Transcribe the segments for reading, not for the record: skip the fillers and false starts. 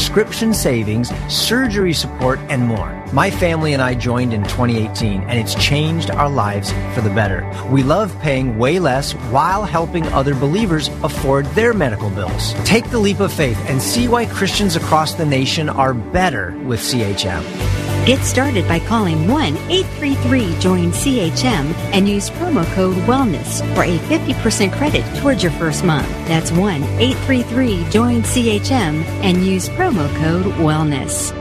prescription savings, surgery support, and more. My family and I joined in 2018, and it's changed our lives for the better. We love paying way less while helping other believers afford their medical bills. Take the leap of faith and see why Christians across the nation are better with CHM. Get started by calling 1-833-JOIN-CHM and use promo code WELLNESS for a 50% credit towards your first month. That's 1-833-JOIN-CHM and use promo code WELLNESS.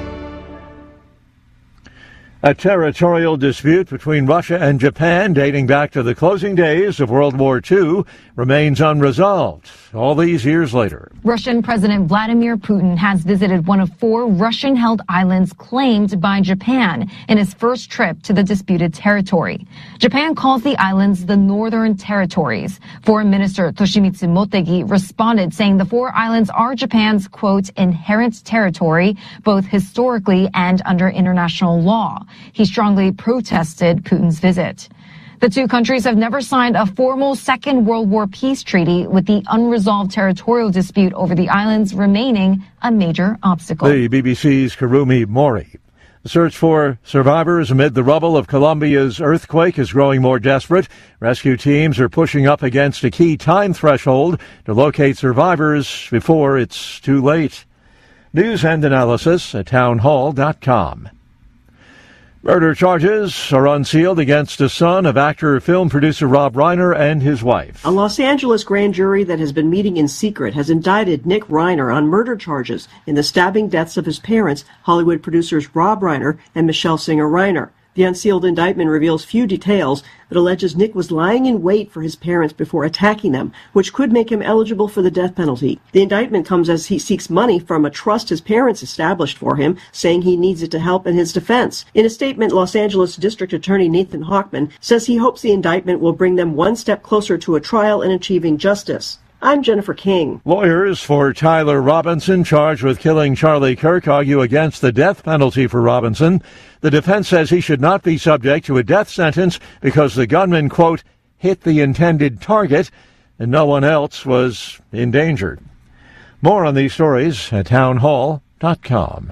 A territorial dispute between Russia and Japan dating back to the closing days of World War II remains unresolved all these years later. Russian President Vladimir Putin has visited one of 4 Russian-held islands claimed by Japan in his first trip to the disputed territory. Japan calls the islands the Northern Territories. Foreign Minister Toshimitsu Motegi responded saying the 4 islands are Japan's, quote, inherent territory, both historically and under international law. He strongly protested Putin's visit. The 2 countries have never signed a formal Second World War peace treaty, with the unresolved territorial dispute over the islands remaining a major obstacle. The BBC's Kurumi Mori. The search for survivors amid the rubble of Colombia's earthquake is growing more desperate. Rescue teams are pushing up against a key time threshold to locate survivors before it's too late. News and analysis at townhall.com. Murder charges are unsealed against the son of actor film producer Rob Reiner and his wife. A Los Angeles grand jury that has been meeting in secret has indicted Nick Reiner on murder charges in the stabbing deaths of his parents, Hollywood producers Rob Reiner and Michelle Singer Reiner. The unsealed indictment reveals few details, but alleges Nick was lying in wait for his parents before attacking them, which could make him eligible for the death penalty. The indictment comes as he seeks money from a trust his parents established for him, saying he needs it to help in his defense. In a statement, Los Angeles District Attorney Nathan Hochman says he hopes the indictment will bring them one step closer to a trial and achieving justice. I'm Jennifer King. Lawyers for Tyler Robinson, charged with killing Charlie Kirk, argue against the death penalty for Robinson. The defense says he should not be subject to a death sentence because the gunman, quote, hit the intended target and no one else was endangered. More on these stories at townhall.com.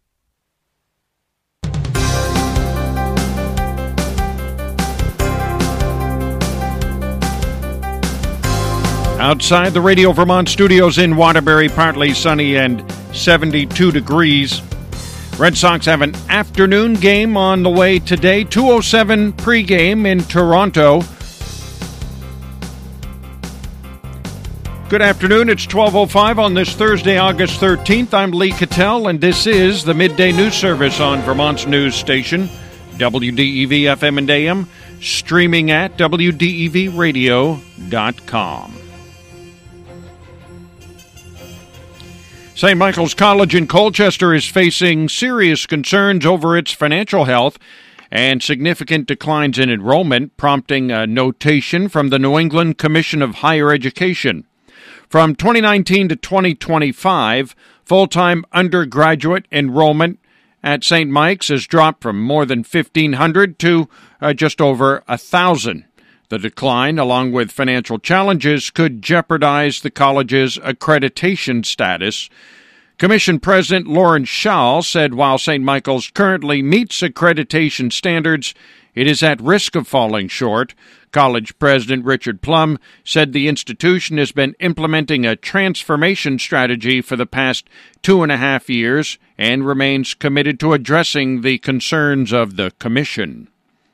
Outside the Radio Vermont studios in Waterbury, partly sunny and 72 degrees. Red Sox have an afternoon game on the way today, 2:07 pregame in Toronto. Good afternoon, it's 12:05 on this Thursday, August 13th. I'm Lee Cattell, and this is the Midday News Service on Vermont's news station, WDEV FM and AM, streaming at WDEVradio.com. St. Michael's College in Colchester is facing serious concerns over its financial health and significant declines in enrollment, prompting a notation from the New England Commission of Higher Education. From 2019 to 2025, full-time undergraduate enrollment at St. Mike's has dropped from more than 1,500 to just over 1,000. The decline, along with financial challenges, could jeopardize the college's accreditation status. Commission President Lauren Schall said while St. Michael's currently meets accreditation standards, it is at risk of falling short. College President Richard Plum said the institution has been implementing a transformation strategy for the past 2.5 years and remains committed to addressing the concerns of the commission.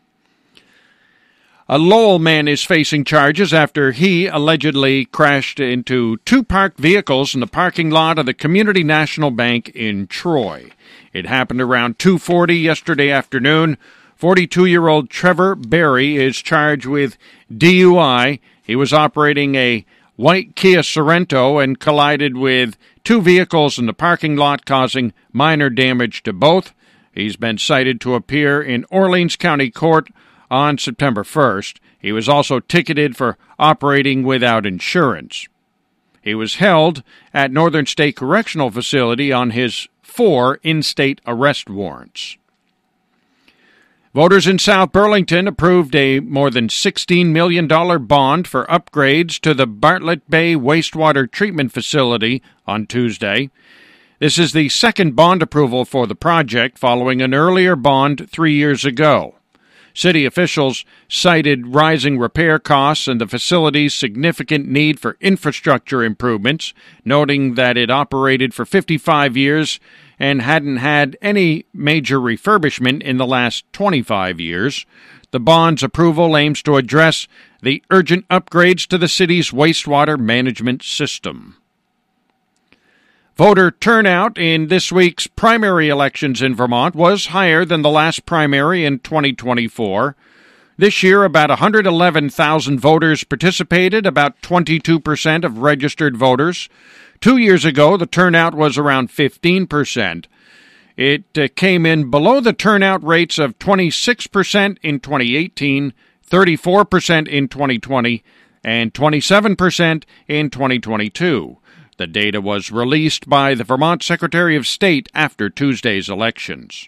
A Lowell man is facing charges after he allegedly crashed into 2 parked vehicles in the parking lot of the Community National Bank in Troy. It happened around 2:40 yesterday afternoon. 42-year-old Trevor Berry is charged with DUI. He was operating a white Kia Sorento and collided with 2 vehicles in the parking lot, causing minor damage to both. He's been cited to appear in Orleans County Court on September 1st. He was also ticketed for operating without insurance. He was held at Northern State Correctional Facility on his 4 in-state arrest warrants. Voters in South Burlington approved a more than $16 million bond for upgrades to the Bartlett Bay Wastewater Treatment Facility on Tuesday. This is the second bond approval for the project following an earlier bond 3 years ago. City officials cited rising repair costs and the facility's significant need for infrastructure improvements, noting that it operated for 55 years and hadn't had any major refurbishment in the last 25 years. The bond's approval aims to address the urgent upgrades to the city's wastewater management system. Voter turnout in this week's primary elections in Vermont was higher than the last primary in 2024. This year, about 111,000 voters participated, about 22% of registered voters. 2 years ago, the turnout was around 15%. It came in below the turnout rates of 26% in 2018, 34% in 2020, and 27% in 2022. The data was released by the Vermont Secretary of State after Tuesday's elections.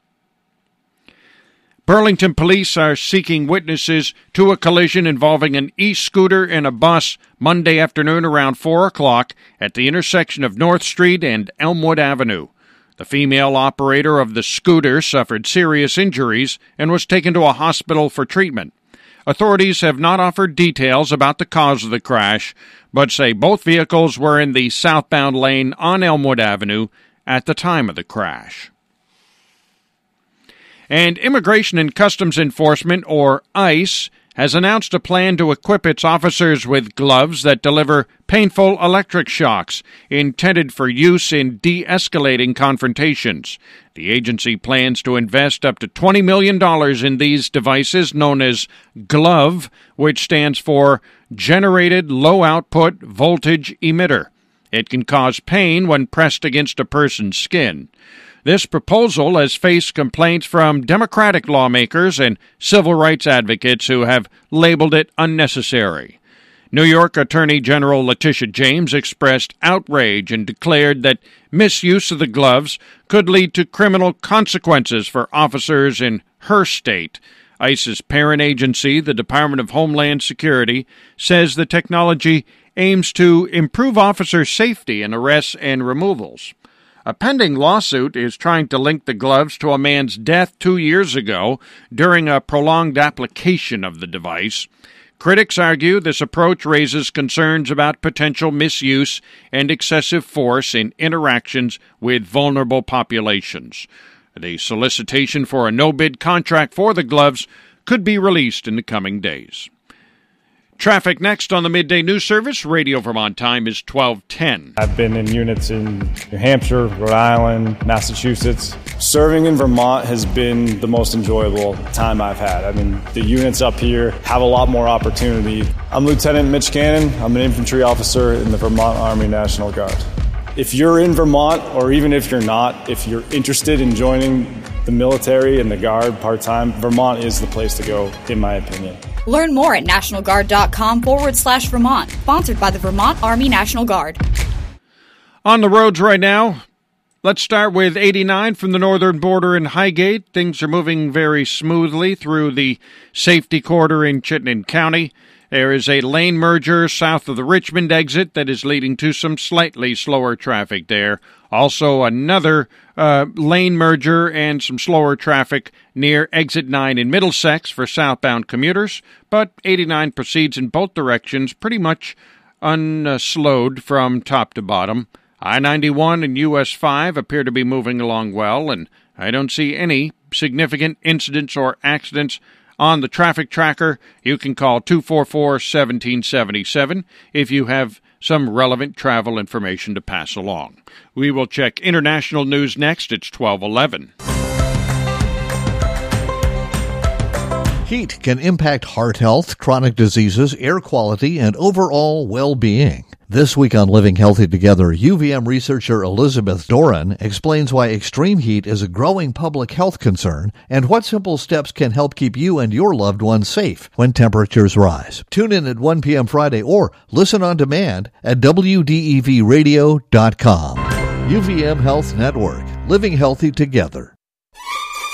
Burlington police are seeking witnesses to a collision involving an e-scooter and a bus Monday afternoon around 4 o'clock at the intersection of North Street and Elmwood Avenue. The female operator of the scooter suffered serious injuries and was taken to a hospital for treatment. Authorities have not offered details about the cause of the crash, but say both vehicles were in the southbound lane on Elmwood Avenue at the time of the crash. And Immigration and Customs Enforcement, or ICE, has announced a plan to equip its officers with gloves that deliver painful electric shocks intended for use in de-escalating confrontations. The agency plans to invest up to $20 million in these devices known as GLOVE, which stands for Generated Low Output Voltage Emitter. It can cause pain when pressed against a person's skin. This proposal has faced complaints from Democratic lawmakers and civil rights advocates who have labeled it unnecessary. New York Attorney General Letitia James expressed outrage and declared that misuse of the gloves could lead to criminal consequences for officers in her state. ICE's parent agency, the Department of Homeland Security, says the technology aims to improve officer safety in arrests and removals. A pending lawsuit is trying to link the gloves to a man's death 2 years ago during a prolonged application of the device. Critics argue this approach raises concerns about potential misuse and excessive force in interactions with vulnerable populations. The solicitation for a no-bid contract for the gloves could be released in the coming days. Traffic next on the Midday News Service. Radio Vermont time is 12:10. I've been in units in New Hampshire, Rhode Island, Massachusetts. Serving in Vermont has been the most enjoyable time I've had. I mean, the units up here have a lot more opportunity. I'm Lieutenant Mitch Cannon. I'm an infantry officer in the Vermont Army National Guard. If you're in Vermont, or even if you're not, if you're interested in joining the military and the Guard part-time, Vermont is the place to go, in my opinion. Learn more at nationalguard.com/Vermont. Sponsored by the Vermont Army National Guard. On the roads right now, let's start with 89 from the northern border in Highgate. Things are moving very smoothly through the safety corridor in Chittenden County. There is a lane merger south of the Richmond exit that is leading to some slightly slower traffic there. Also, another lane merger and some slower traffic near Exit 9 in Middlesex for southbound commuters, but 89 proceeds in both directions pretty much unslowed from top to bottom. I-91 and US 5 appear to be moving along well, and I don't see any significant incidents or accidents on the traffic tracker. You can call 244-1777 if you have some relevant travel information to pass along. We will check international news next. It's 12:11. Heat can impact heart health, chronic diseases, air quality, and overall well-being. This week on Living Healthy Together, UVM researcher Elizabeth Doran explains why extreme heat is a growing public health concern and what simple steps can help keep you and your loved ones safe when temperatures rise. Tune in at 1 p.m. Friday or listen on demand at WDEVradio.com. UVM Health Network, living healthy together.